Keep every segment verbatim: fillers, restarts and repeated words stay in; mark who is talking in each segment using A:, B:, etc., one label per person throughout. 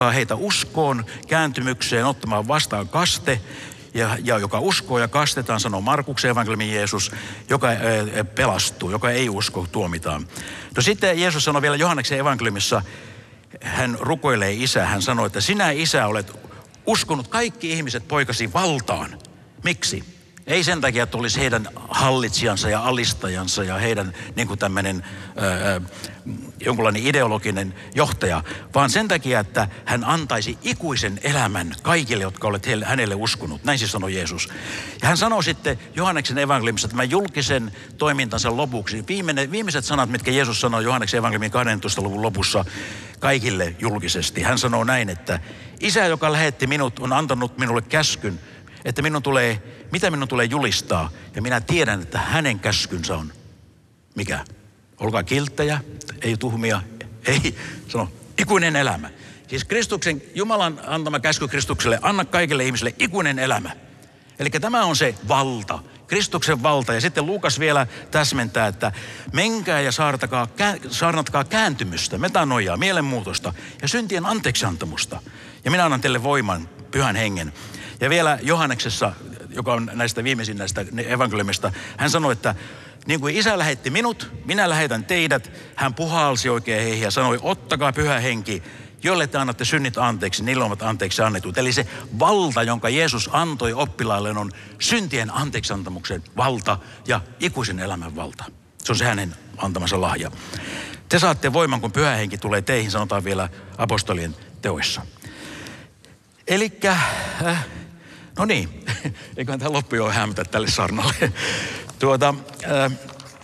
A: heitä uskoon, kääntymykseen, ottamaan vastaan kaste, ja, ja joka uskoo ja kastetaan, sanoo Markuksen evankeliumin Jeesus, joka ää, pelastuu, joka ei usko, tuomitaan. No sitten Jeesus sanoi vielä Johanneksen evankeliumissa, hän rukoilee isää, hän sanoi, että sinä isä olet uskonut kaikki ihmiset poikasi valtaan. Miksi? Ei sen takia, että olisi heidän hallitsijansa ja alistajansa ja heidän niin kuin tämmöinen ää, jonkunlainen ideologinen johtaja, vaan sen takia, että hän antaisi ikuisen elämän kaikille, jotka olet heille, hänelle uskonut. Näin siis sanoi Jeesus. Ja hän sanoi sitten Johanneksen evankeliumissa tämän julkisen toimintansa lopuksi. Viimeinen, viimeiset sanat, mitkä Jeesus sanoi Johanneksen evankeliumin kahdentoista luvun lopussa kaikille julkisesti. Hän sanoo näin, että Isä, joka lähetti minut, on antanut minulle käskyn, että minun tulee, mitä minun tulee julistaa. Ja minä tiedän, että hänen käskynsä on mikä? Olkaa kilttejä, ei tuhmia, ei, sano ikuinen elämä. Siis Kristuksen, Jumalan antama käsky Kristukselle, anna kaikille ihmisille ikuinen elämä. Eli tämä on se valta, Kristuksen valta. Ja sitten Luukas vielä täsmentää, että menkää ja saartakaa, saarnatkaa kääntymystä, metanoiaa, mielenmuutosta ja syntien anteeksiantamusta. Ja minä annan teille voiman, pyhän hengen. Ja vielä Johanneksessa, joka on näistä viimeisin näistä evankeliumista, hän sanoi, että niin kuin Isä lähetti minut, minä lähetän teidät. Hän puhalsi oikein heihin ja sanoi, ottakaa pyhä henki, jolle te annatte synnit anteeksi, niillä ovat anteeksi annetut. Eli se valta, jonka Jeesus antoi oppilailleen, on syntien anteeksiantamuksen valta ja ikuisen elämän valta. Se on se hänen antamansa lahja. Te saatte voiman, kun pyhä henki tulee teihin, sanotaan vielä apostolien teoissa. Elikkä, äh, no niin, eiköhän tämä loppu jo hämmätä tälle sarnalle. Tuota, äh,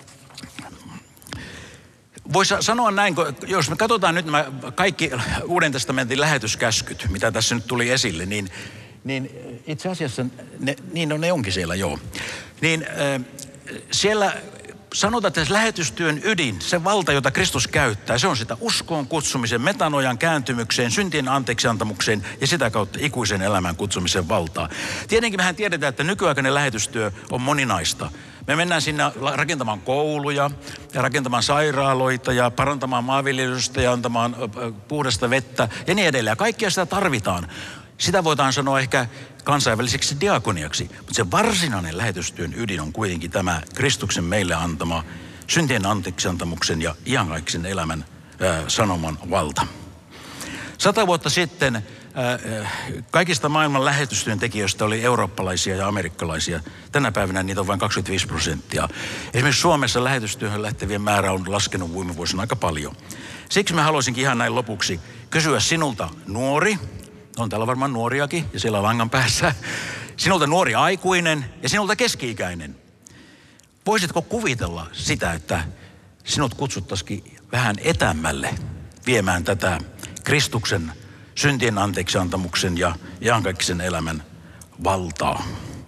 A: voisi sanoa näin, jos me katsotaan nyt nämä kaikki Uuden testamentin lähetyskäskyt, mitä tässä nyt tuli esille, niin, niin itse asiassa ne, niin on, ne onkin siellä, joo. Niin äh, siellä sanotaan, että lähetystyön ydin, se valta, jota Kristus käyttää, se on sitä uskoon kutsumisen, metanojan kääntymykseen, syntien anteeksiantamukseen ja sitä kautta ikuisen elämän kutsumisen valtaa. Tietenkin mehän tiedetään, että nykyaikainen lähetystyö on moninaista. Me mennään sinne rakentamaan kouluja ja rakentamaan sairaaloita ja parantamaan maanviljelystä ja antamaan puhdasta vettä ja niin edelleen. Kaikkia sitä tarvitaan. Sitä voidaan sanoa ehkä kansainväliseksi diakoniaksi, mutta se varsinainen lähetystyön ydin on kuitenkin tämä Kristuksen meille antama syntien anteeksiantamuksen ja iankaikkisen elämän ää, sanoman valta. Sata vuotta sitten ää, kaikista maailman lähetystyön tekijöistä oli eurooppalaisia ja amerikkalaisia. Tänä päivänä niitä on vain kaksikymmentäviisi prosenttia. Esimerkiksi Suomessa lähetystyöhön lähtevien määrä on laskenut viime vuosina aika paljon. Siksi mä haluaisinkin ihan näin lopuksi kysyä sinulta nuori, on täällä varmaan nuoriakin ja siellä langan päässä, sinulta nuori aikuinen ja sinulta keski-ikäinen. Voisitko kuvitella sitä, että sinut kutsuttaisikin vähän etämmälle viemään tätä Kristuksen syntien anteeksiantamuksen ja iankaikkisen elämän valtaa?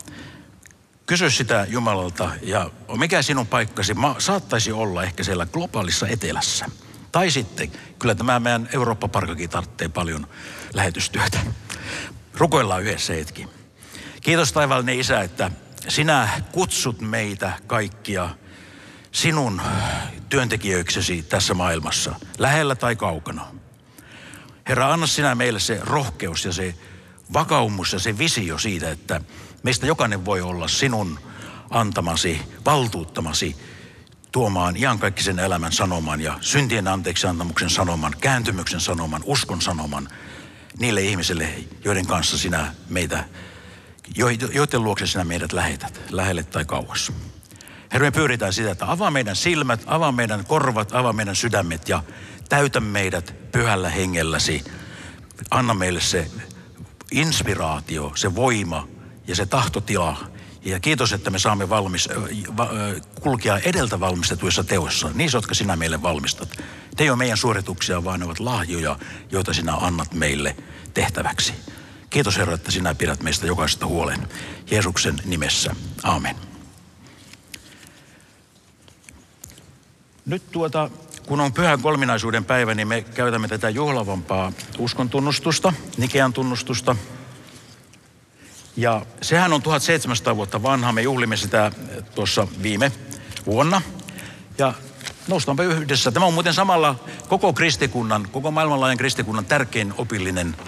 A: Kysy sitä Jumalalta ja mikä sinun paikkasi saattaisi olla ehkä siellä globaalissa etelässä. Tai sitten, kyllä tämä meidän Eurooppa-parkakin tarvitsee paljon lähetystyötä. Rukoillaan yhdessä hetki. Kiitos taivaallinen Isä, että sinä kutsut meitä kaikkia sinun työntekijöiksesi tässä maailmassa, lähellä tai kaukana. Herra, anna sinä meille se rohkeus ja se vakaumus ja se visio siitä, että meistä jokainen voi olla sinun antamasi, valtuuttamasi tuomaan iankaikkisen elämän sanoman ja syntien anteeksiantamuksen sanoman, kääntymyksen sanoman, uskon sanoman niille ihmisille, joiden kanssa sinä meitä, joiden luokse sinä meidät lähetät, lähelle tai kauas. Herra, me pyydetään sitä, että avaa meidän silmät, avaa meidän korvat, avaa meidän sydämet ja täytä meidät pyhällä hengelläsi. Anna meille se inspiraatio, se voima ja se tahtotila. Ja kiitos, että me saamme valmis, kulkea edeltä valmistetuissa teoissa, niissä, jotka sinä meille valmistat. Ne ei ole meidän suorituksia, vaan ne ovat lahjoja, joita sinä annat meille tehtäväksi. Kiitos Herra, että sinä pidät meistä jokaisesta huolen. Jeesuksen nimessä. Aamen. Nyt tuota, kun on pyhän kolminaisuuden päivä, niin me käytämme tätä juhlavampaa uskon tunnustusta, Nikean tunnustusta. Ja sehän on tuhatseitsemänsataa vuotta vanha. Me juhlimme sitä tuossa viime vuonna. Ja Noustaanpa yhdessä. Tämä on muuten samalla koko kristikunnan, koko maailmanlaajan kristikunnan tärkein opillinen